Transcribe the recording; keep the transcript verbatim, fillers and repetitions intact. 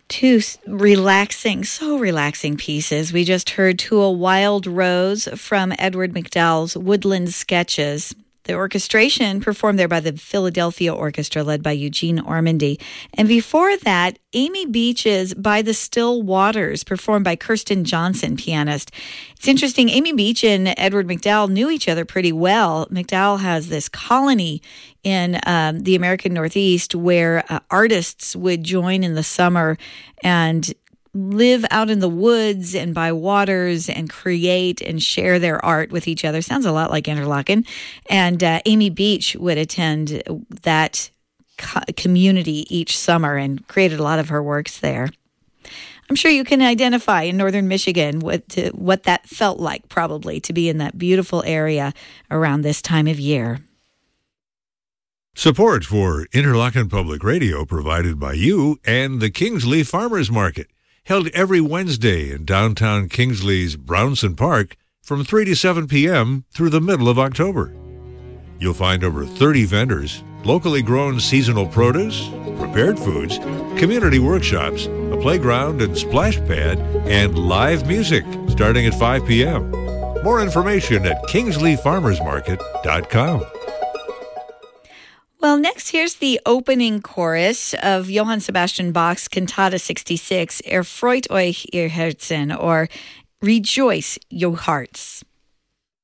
Two relaxing, so relaxing pieces. We just heard To a Wild Rose from Edward MacDowell's Woodland Sketches. The orchestration performed there by the Philadelphia Orchestra led by Eugene Ormandy. And before that, Amy Beach's By the Still Waters, performed by Kirsten Johnson, pianist. It's interesting, Amy Beach and Edward MacDowell knew each other pretty well. MacDowell has this colony in um, the American Northeast where uh, artists would join in the summer and live out in the woods and by waters and create and share their art with each other. Sounds a lot like Interlaken. And uh, Amy Beach would attend that co- community each summer and created a lot of her works there. I'm sure you can identify in northern Michigan what to, what that felt like, probably, to be in that beautiful area around this time of year. Support for Interlaken Public Radio provided by you and the Kingsley Farmers Market, held every Wednesday in downtown Kingsley's Brownson Park from three to seven p.m. through the middle of October. You'll find over thirty vendors, locally grown seasonal produce, prepared foods, community workshops, a playground and splash pad, and live music starting at five p.m. More information at kingsley farmers market dot com. Well, next, here's the opening chorus of Johann Sebastian Bach's Cantata sixty-six, Erfreut euch, ihr Herzen, or Rejoice, your hearts.